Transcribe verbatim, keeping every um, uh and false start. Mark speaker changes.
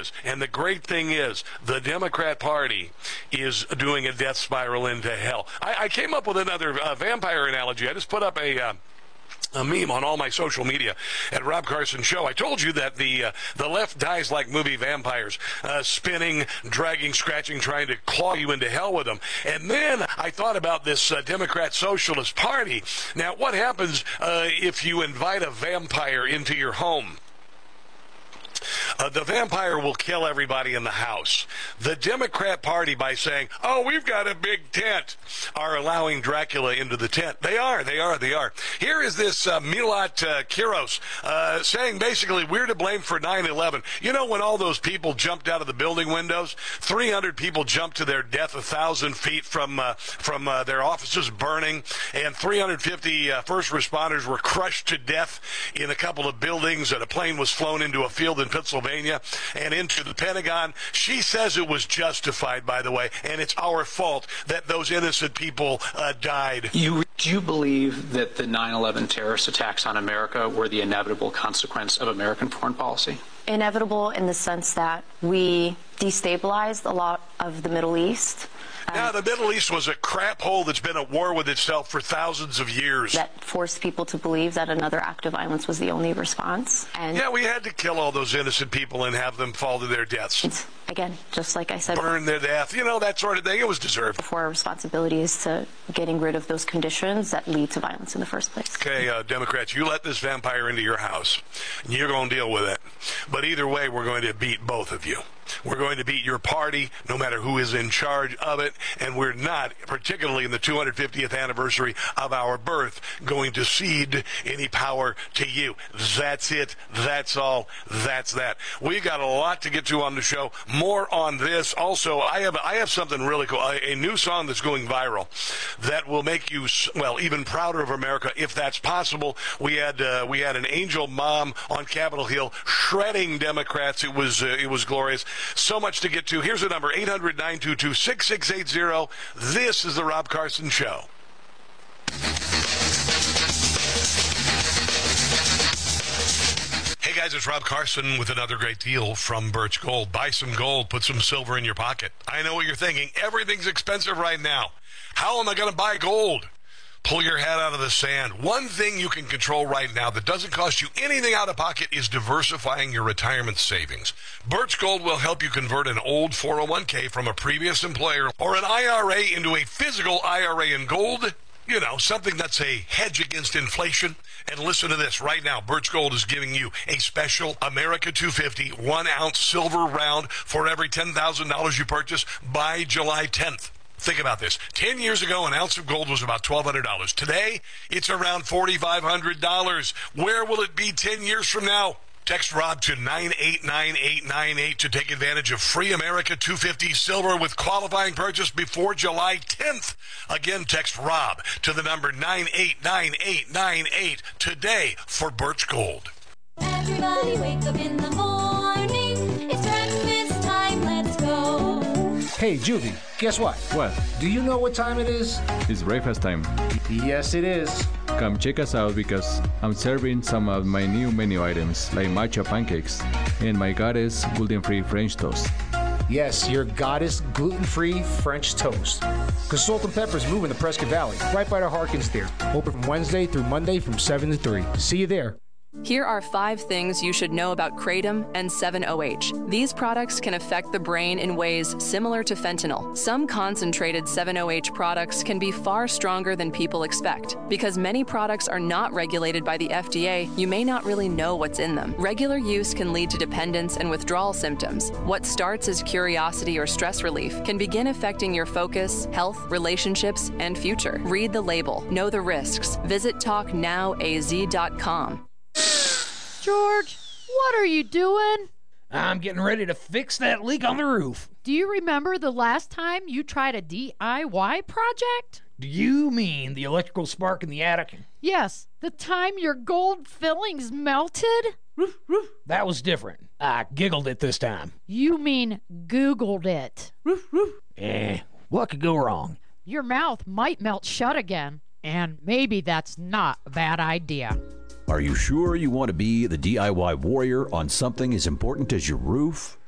Speaker 1: is. And the great thing is, the Democrat Party is doing a death spiral into hell. I, I came up with another uh, vampire analogy. I just put up a... Uh, a meme on all my social media at Rob Carson Show. I told you that the uh, the left dies like movie vampires, uh, spinning, dragging, scratching, trying to claw you into hell with them. And then I thought about this uh, Democrat Socialist Party. Now, what happens uh, if you invite a vampire into your home? Uh, the vampire will kill everybody in the house. The Democrat Party, by saying, oh, we've got a big tent, are allowing Dracula into the tent. They are, they are, they are. Here is this uh, Milat uh, Kiros uh, saying basically we're to blame for nine eleven. You know, when all those people jumped out of the building windows, three hundred people jumped to their death a thousand feet from uh, from uh, their offices burning, and three hundred fifty uh, first responders were crushed to death in a couple of buildings, and a plane was flown into a field in Pennsylvania and into the Pentagon. She says it was justified, by the way, and it's our fault that those innocent people uh, died.
Speaker 2: You, do you believe that the nine eleven terrorist attacks on America were the inevitable consequence of American foreign policy?
Speaker 3: Inevitable in the sense that we destabilized a lot of the Middle East.
Speaker 1: Now, the Middle East was a crap hole that's been at war with itself for thousands of years.
Speaker 3: That forced people to believe that another act of violence was the only response. And
Speaker 1: yeah, we had to kill all those innocent people and have them fall to their deaths.
Speaker 3: Again, just like I said,
Speaker 1: burn their death, you know, that sort of thing. It was deserved.
Speaker 3: Before our responsibility is to getting rid of those conditions that lead to violence in the first place.
Speaker 1: Okay, uh, Democrats, you let this vampire into your house, and you're going to deal with it. But either way, we're going to beat both of you. We're going to beat your party, no matter who is in charge of it, and we're not, particularly in the two hundred fiftieth anniversary of our birth, going to cede any power to you. That's it. That's all. That's that. We got a lot to get to on the show. More on this. Also, I have I have something really cool, a, a new song that's going viral that will make you, well, even prouder of America, if that's possible. We had uh, we had an angel mom on Capitol Hill shredding Democrats. It was uh, it was glorious. So much to get to. Here's the number, eight hundred, nine two two, six six eight zero. This is the Rob Carson Show. Hey guys, it's Rob Carson with another great deal from Birch Gold. Buy some gold, put some silver in your pocket. I know what you're thinking. Everything's expensive right now. How am I going to buy gold? Pull your head out of the sand. One thing you can control right now that doesn't cost you anything out of pocket is diversifying your retirement savings. Birch Gold will help you convert an old four oh one k from a previous employer or an I R A into a physical I R A in gold. You know, something that's a hedge against inflation. And listen to this. Right now, Birch Gold is giving you a special America two fifty one-ounce silver round for every ten thousand dollars you purchase by July tenth. Think about this. Ten years ago, an ounce of gold was about twelve hundred dollars. Today, it's around four thousand five hundred dollars. Where will it be ten years from now? Text Rob to nine eight nine eight nine eight to take advantage of free America two fifty silver with qualifying purchase before July tenth. Again, text Rob to the number nine eight nine eight nine eight today for Birch Gold.
Speaker 4: Everybody wake up in the morning. It's breakfast time. Let's go.
Speaker 5: Hey, Juvie, guess what?
Speaker 6: What?
Speaker 5: Do you know what time it is?
Speaker 6: It's breakfast time.
Speaker 5: Yes, it is.
Speaker 6: Come check us out because I'm serving some of my new menu items like matcha pancakes and my goddess gluten-free French toast.
Speaker 5: Yes, your goddess gluten-free French toast. Because Salt and Pepper's moving to Prescott Valley, right by the Harkins Theater. Open from Wednesday through Monday from seven to three. See you there.
Speaker 7: Here are five things you should know about Kratom and seven O H. These products can affect the brain in ways similar to fentanyl. Some concentrated seven O H products can be far stronger than people expect. Because many products are not regulated by the F D A, you may not really know what's in them. Regular use can lead to dependence and withdrawal symptoms. What starts as curiosity or stress relief can begin affecting your focus, health, relationships, and future. Read the label. Know the risks. Visit talk now A Z dot com.
Speaker 8: George, what are you doing?
Speaker 9: I'm getting ready to fix that leak on the roof.
Speaker 8: Do you remember the last time you tried a D I Y project?
Speaker 9: Do you mean the electrical spark in the attic?
Speaker 8: Yes, the time your gold fillings melted?
Speaker 9: Roof, roof. That was different. I giggled it this time.
Speaker 8: You mean Googled it.
Speaker 9: Roof, roof. Eh, what could go wrong?
Speaker 8: Your mouth might melt shut again, and maybe that's not a bad idea.
Speaker 10: Are you sure you want to be the D I Y warrior on something as important as your roof?